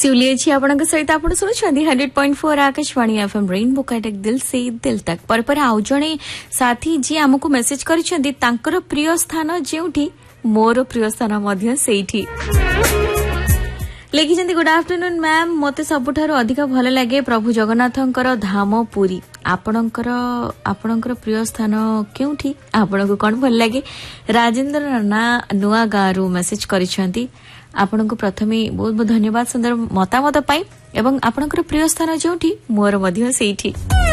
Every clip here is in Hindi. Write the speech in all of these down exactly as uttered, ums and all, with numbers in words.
सिउली अछि आपनक सहित आपण सुनुछंदी hundred point four Akashvani FM rainbow काटक दिल से दिल तक पर पर आउ जणे साथी जी हमकु मेसेज करिसंदी तांकर प्रिय स्थान जेउठी मोर प्रिय स्थान मध्य सेठी लिखिछंदी गुड आफ्टरनून मैम मते सबुठारो अधिक भल लागे प्रभु जगन्नाथंकर धाम पुरी आपणकर आपणकर प्रिय स्थान केउठी आपणको कोन भल लागे राजेंद्र राणा नुआ गारू मेसेज करिसंदी आपनको प्रथमे बहुत बहुत धन्यवाद सुंदर मतामत पाई एवं आपणकर प्रिय स्थान जोठी मोर मध्य सेठी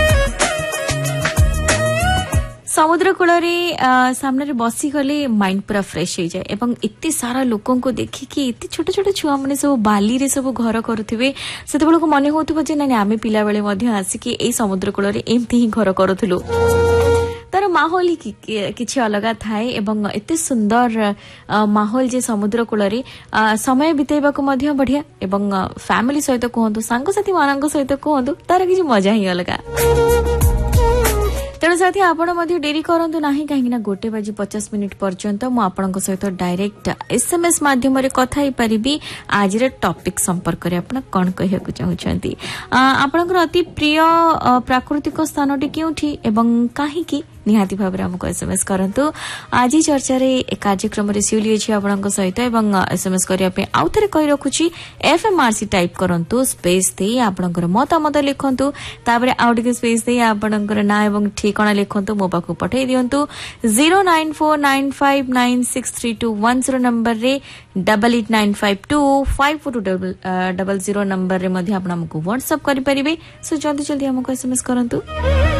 समुद्र कूल सामने बसी गले माइंड पूरा फ्रेश हो जाए एवं इतने सारा लोकों को देखिकी इतने छोट छोट छुआ मैंने सब बाली रे सब घर करुवे से को मन हो ना आम पिला बेले आसिकी ए समुद्र कूल एमती ही घर करूँ तार माहौल ही किछि अलग थाए एवं एते सुंदर माहौल जे समुद्र कूल समय बितेबाको मध्य बढ़िया एवं फैमिली सहित कहतु सांगसाथी मान सहित कहतु तार किछि मजा ही अलग तेणु साथी आपण मध्य डेरी करंतु नाही काहे ना गोटे बाजी पचास मिनिट पर्यंत मु आपनक सहित डायरेक्ट एसएमएस माध्यम रे कथा ही परिबी आज रे टॉपिक संपर्क रे आपण कोन कहिया को चाहउछंती आपनकर अति प्रिय प्राकृतिक स्थानटी केउठी एवं काहे की निहाती भाव हमको एसएमएस करंतु आज चर्चा रे कार्यक्रम रे सिउली अछि आपनक सहित एवं एसएमएस करिया पे आउ थरे कहि रखुची एफएमआरसी टाइप करंतु स्पेस दे आपनकर मतामत लिखंतु ताबरे आउ टिके स्पेस दे आपनकर ना एवं ठिकाना लिखंतु मो पाखु पठै दियंतु zero nine four nine five nine six three to one zero number रे double eight nine five to five four to double double zero number रे मध्ये आपण हमको व्हाट्सएप करि परिबे सो जल्दी जल्दी हमको एसएमएस करंतु।